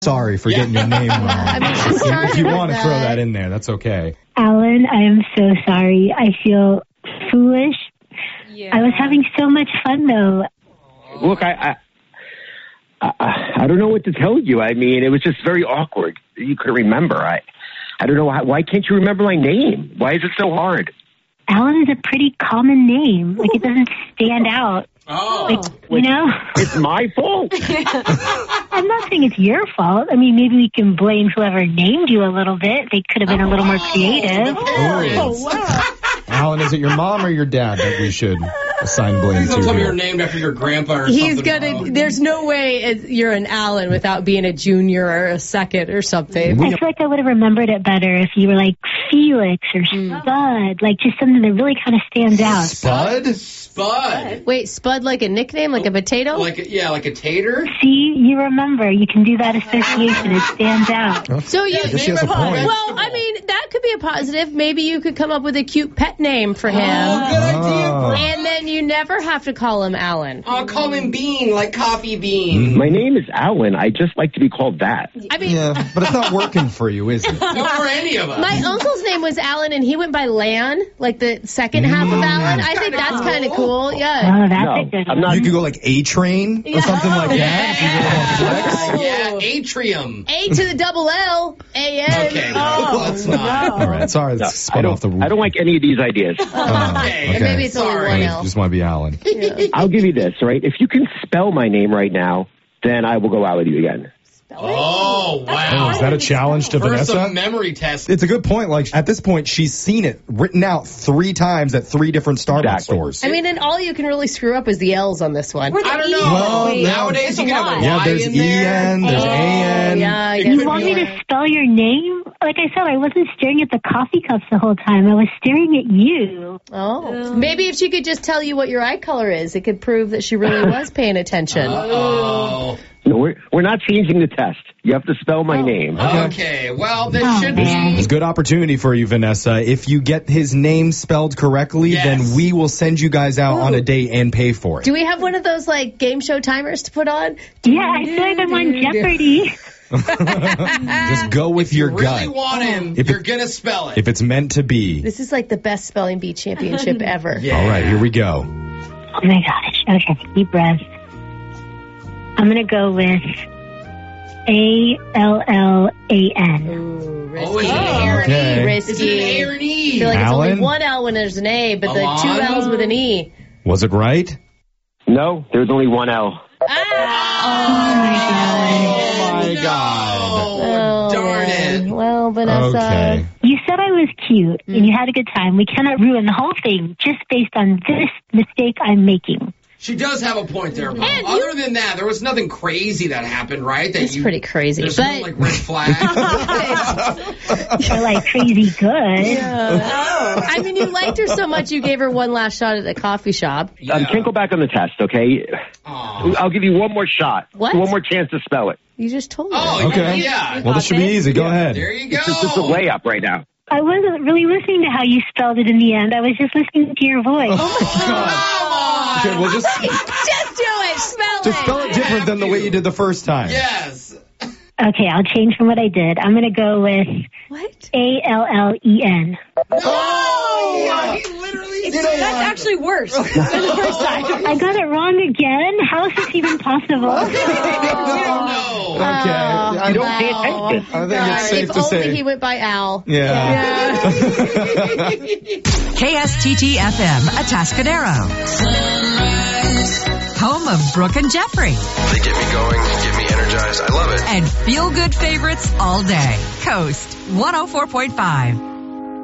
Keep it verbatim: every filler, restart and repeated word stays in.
sorry for getting your name wrong. I mean, she started If you with want to that. throw that in there, that's okay. Alan, I am so sorry. I feel foolish. Yeah. I was having so much fun, though. Look, I, I, I, I don't know what to tell you. I mean, it was just very awkward. You couldn't remember. I, I don't know why. Why can't you remember my name? Why is it so hard? Alan is a pretty common name. Like, it doesn't stand out. Oh. Like, you know? It's my fault. I'm not saying it's your fault. I mean, maybe we can blame whoever named you a little bit. They could have been a little more creative. Oh, wow. Alan, is it your mom or your dad that we should assign blame Please don't to? tell me here? you're named after your grandpa or He's something. gonna. Oh. There's no way it, you're an Alan without being a junior or a second or something. I feel like I would have remembered it better if you were like Felix or Spud, like just something that really kind of stands out. Spud? Spud. Wait, Spud like a nickname, like a potato? Like a, yeah, like a tater. See, you remember. You can do that association. It stands out. So you. I guess she has a point. Well, I mean, that could be a positive. Maybe you could come up with a cute pet name for him, Oh, good idea, Oh. bro. and then you never have to call him Alan. I'll call him Bean, like Coffee Bean. My name is Alan. I just like to be called that. I mean, Yeah, but it's not working for you, is it? Not for any of us. my uncle's name was Alan, and he went by Lan, like the second half of Alan. I think that's kind of cool. Yeah. Oh, that's No, a good I'm one. not. You could go like A-Train or something like that. If you really want to flex. Oh, yeah, atrium. A to the double L, A N. Okay, no, let's not. All right, sorry, No, that's I spun off the don't. roof. I don't like any of these ideas. Oh, Okay, And maybe it's only Sorry. one I L. just want to be Alan. I'll give you this, right? If you can spell my name right now, then I will go out with you again. Oh, wow. Oh, is that a challenge to First Vanessa? a memory test. It's a good point. Like, at this point, she's seen it written out three times at three different Starbucks Exactly. stores. I mean, and all you can really screw up is the L's on this one. I don't know. Well, no. Nowadays, you can have a Y yeah, there's in E there. N, there's Oh, A N. yeah, It yeah. You could want be me like- to spell your name? Like I said, I wasn't staring at the coffee cups the whole time. I was staring at you. Oh, maybe if she could just tell you what your eye color is, it could prove that she really was paying attention. Oh. No, we're we're not changing the test. You have to spell my name. Okay, well, this Oh, should man. be... It's a good opportunity for you, Vanessa. If you get his name spelled correctly, Yes. then we will send you guys out on a date and pay for it. Do we have one of those like game show timers to put on? Yeah, I feel like I'm on Jeopardy. Just go with If you your really gut. want him, If you're it- going to spell it. If it's meant to be. This is like the best spelling bee championship ever. Yeah. All right, here we go. Oh my gosh. Okay, deep breath. I'm going to go with A L L A N. Ooh, risky. Oh, is it an A or an Okay. E? Risky. Is it an A or an I E? feel like it's Alan? only one L when there's an A, but the Alon? two L's with an E. Was it right? No, there's only one L. Ah! Oh, my God. Oh, darn man. it. Well, Vanessa. Okay. You said I was cute and you had a good time. We cannot ruin the whole thing just based on this mistake I'm making. She does have a point there, Bob. And Other than that, there was nothing crazy that happened, right? That It's you, pretty crazy, There's but no, like, red flags. Or like crazy good. I mean, you liked her so much you gave her one last shot at a coffee shop. Um, can't go back on the test, okay? Aw. I'll give you one more shot. What? One more chance to spell it. You just told her. Oh, Okay. yeah. Well, this should be easy. Go ahead. There you go. It's just, just a layup right now. I wasn't really listening to how you spelled it in the end. I was just listening to your voice. Oh, Okay, well, just, Just do it. Spell just it. spell it different than the way you did the first time. yes. Okay, I'll change from what I did. I'm going to go with What? A L L E N. Oh, he literally did That's actually worse than the first time. I got it wrong again? How is this even possible? No. Okay. I You don't don't, pay attention. I think it's safe if to only say. he went by Al. Yeah. K S T T F M, Atascadero. Home of Brooke and Jeffrey. They get me going, get me energized. I love it. And feel-good favorites all day. Coast one oh four point five.